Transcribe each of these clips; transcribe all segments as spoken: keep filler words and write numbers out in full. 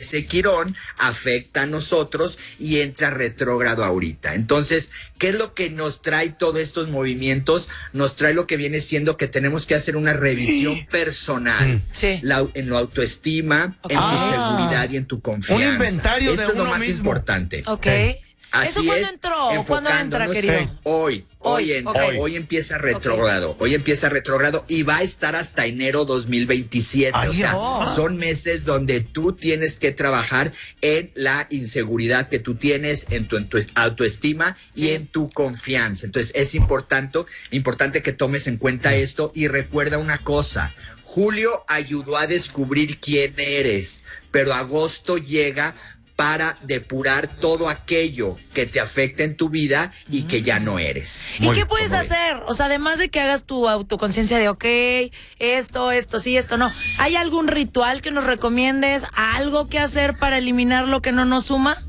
ese Quirón afecta a nosotros y entra retrógrado ahorita. Entonces, ¿qué es lo que nos trae todos estos movimientos? Nos trae lo que viene siendo que tenemos que hacer una revisión personal, sí. la, en la autoestima, okay. en tu ah, seguridad y en tu confianza. Un inventario Esto de es lo uno más mismo. importante. Ok. Así ¿Eso cuándo es, entró? ¿Cuándo entra, querido? Hoy, hoy, hoy entra, okay. hoy empieza retrógrado, okay. hoy empieza retrógrado y va a estar hasta enero dos mil veintisiete. Ay, o sea, oh. son meses donde tú tienes que trabajar en la inseguridad que tú tienes, en tu, en tu autoestima y sí. en tu confianza. Entonces es importante, importante que tomes en cuenta esto y recuerda una cosa. Julio ayudó a descubrir quién eres, pero agosto llega para depurar todo aquello que te afecta en tu vida y que ya no eres. ¿Y Muy, qué puedes hacer? O sea, además de que hagas tu autoconciencia de, ok, esto, esto, sí, esto, no. ¿Hay algún ritual que nos recomiendes? ¿Algo que hacer para eliminar lo que no nos suma?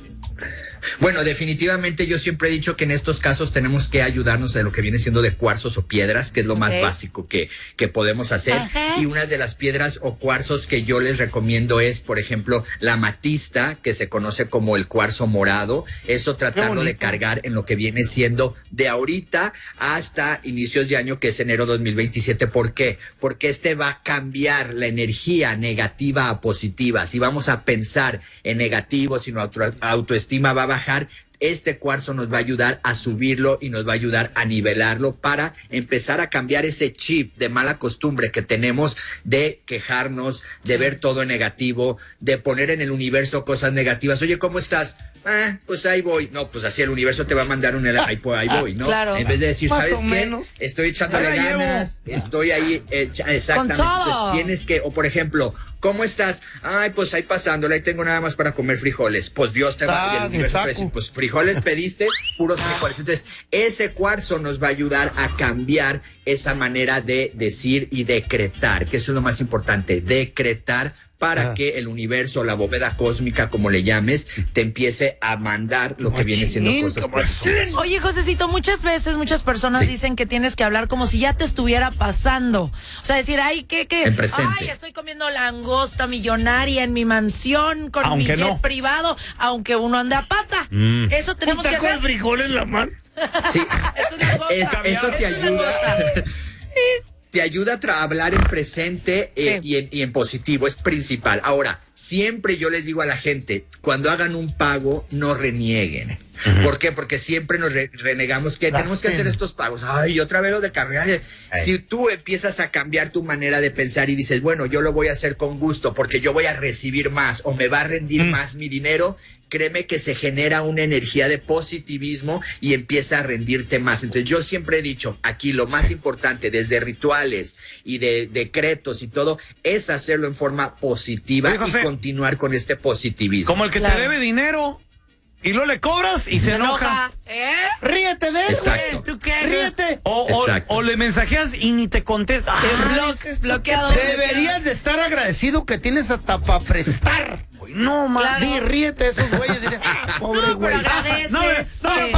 Bueno, definitivamente yo siempre he dicho que en estos casos tenemos que ayudarnos de lo que viene siendo de cuarzos o piedras, que es lo más okay. básico que, que podemos hacer. Ajá. Y una de las piedras o cuarzos que yo les recomiendo es, por ejemplo, la amatista, que se conoce como el cuarzo morado. Eso tratarlo de cargar en lo que viene siendo de ahorita hasta inicios de año, que es enero dos mil veintisiete. ¿Por qué? Porque este va a cambiar la energía negativa a positiva. Si vamos a pensar en negativo, si nuestra autoestima va a bajar, este cuarzo nos va a ayudar a subirlo y nos va a ayudar a nivelarlo para empezar a cambiar ese chip de mala costumbre que tenemos de quejarnos, de ver todo en negativo, de poner en el universo cosas negativas. Oye, ¿cómo estás? Ah, pues ahí voy. No, pues así el universo te va a mandar un ahí, pues ahí voy, ¿no? Claro. En vez de decir, Más ¿sabes o qué? Menos. Estoy echándole ganas, llevo. estoy ahí, eh, exactamente. Entonces tienes que, o por ejemplo, ¿cómo estás? Ay, pues ahí pasándola, ahí tengo nada más para comer frijoles. Pues Dios te va a dar el universo para decir, pues frijoles pediste, puros frijoles. Entonces, ese cuarzo nos va a ayudar a cambiar esa manera de decir y decretar, que eso es lo más importante, decretar para ah. que el universo, la bóveda cósmica, como le llames, te empiece a mandar lo que viene siendo cosas positivas. Oye, Josecito, muchas veces, muchas personas sí. dicen que tienes que hablar como si ya te estuviera pasando. O sea, decir, ay, ¿qué, qué? En presente. Ay, estoy comiendo langosta millonaria en mi mansión, con aunque mi jet no. privado, aunque uno ande a pata. Mm. Eso tenemos que hacer. ¿Un frijol en la mano? Sí, eso, eso te ayuda. Te ayuda a tra- hablar en presente eh, sí. y, en, y en positivo, es principal. Ahora, siempre yo les digo a la gente, cuando hagan un pago, no renieguen. Uh-huh. ¿Por qué? Porque siempre nos re- renegamos que Las tenemos que hacer estos pagos. Ay, otra vez lo de cargar. Si tú empiezas a cambiar tu manera de pensar y dices, bueno, yo lo voy a hacer con gusto porque yo voy a recibir más o me va a rendir mm. más mi dinero, créeme que se genera una energía de positivismo y empieza a rendirte más. Entonces yo siempre he dicho, aquí lo más importante, desde rituales y de decretos y todo, es hacerlo en forma positiva. Oye, José, y continuar con este positivismo. Como el que claro. te debe dinero y luego le cobras y se, se enoja. enoja. ¿Eh? Ríete de él, Exacto. ¿Tú qué? Ríete. O, o, o le mensajeas y ni te contesta. Te ah, bloques, bloqueado. Deberías de estar agradecido que tienes hasta para prestar. No, man. Claro. Di, ríete de esos güeyes. Ah, pobre no, güey. pero agradeces. No, no, que...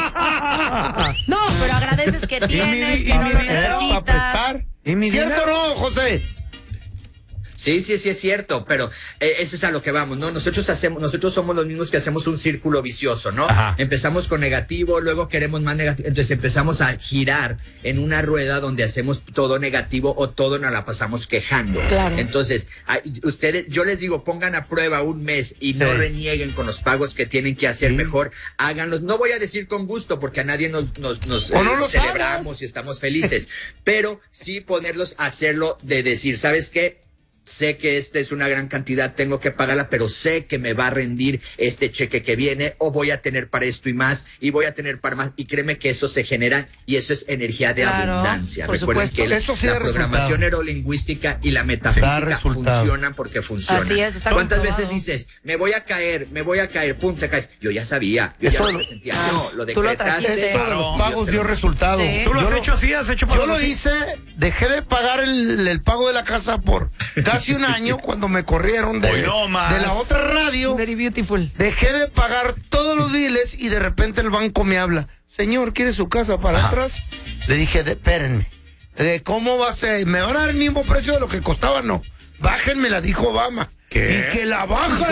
no, pero agradeces que tienes, mi, que no mi lo dinero necesitas. Para prestar. ¿Y mi ¿Cierto o dinero? no, José? Sí, sí, sí es cierto, pero eh, eso es a lo que vamos, ¿no? Nosotros hacemos, nosotros somos los mismos que hacemos un círculo vicioso, ¿no? Ajá. Empezamos con negativo, luego queremos más negativo, entonces empezamos a girar en una rueda donde hacemos todo negativo o todo nos la pasamos quejando. Claro. Entonces, a, ustedes, yo les digo, pongan a prueba un mes y no sí. renieguen con los pagos que tienen que hacer, sí. mejor háganlos. No voy a decir con gusto porque a nadie nos, nos, nos eh, no celebramos sabes. y estamos felices, pero sí ponerlos a hacerlo de decir, ¿sabes qué? Sé que esta es una gran cantidad, tengo que pagarla, pero sé que me va a rendir este cheque que viene o voy a tener para esto y más y voy a tener para más y créeme que eso se genera y eso es energía de claro, abundancia. Por Recuerden supuesto. que eso sí la da programación resultado. neurolingüística y la metafísica funcionan porque funcionan. Así es, está ¿Cuántas comprobado. veces dices, me voy a caer, me voy a caer, pum, te caes? Yo ya sabía, yo eso ya lo sentía. ah, No, lo tú lo decretaste. trajiste. Eso de los pagos dio resultado. Sí. ¿Tú lo has yo hecho así? ¿Has hecho Yo lo así? hice, dejé de pagar el, el pago de la casa por casi un año cuando me corrieron de, Hoy no más. de la otra radio. Very beautiful. Dejé de pagar todos los biles y de repente el banco me habla. Señor, ¿quiere su casa para Ajá. atrás? Le dije, de, espérenme. De, ¿Cómo va a ser? ¿Me van a dar el mismo precio de lo que costaba? No. Bájenme, la dijo Obama. ¿Qué? Y que la baja